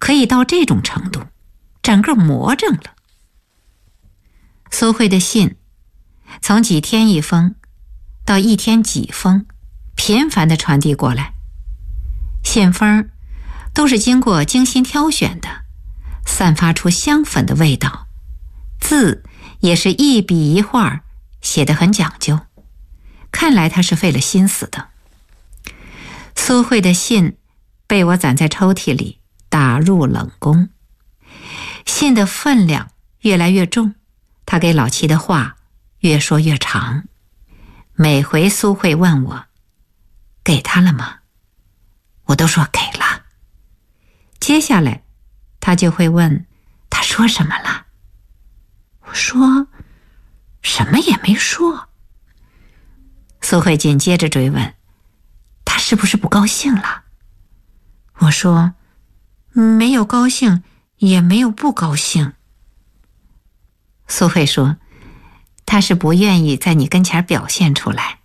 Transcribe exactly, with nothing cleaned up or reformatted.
可以到这种程度，整个魔怔了。苏慧的信从几天一封到一天几封，频繁地传递过来。信封都是经过精心挑选的，散发出香粉的味道，字也是一笔一画写得很讲究，看来他是费了心思的。苏慧的信被我攒在抽屉里，打入冷宫。信的分量越来越重，他给老七的话越说越长。每回苏慧问我给他了吗，我都说给了。接下来他就会问他说什么了，我说什么也没说。苏慧紧接着追问他是不是不高兴了，我说没有高兴也没有不高兴。苏慧说他是不愿意在你跟前表现出来，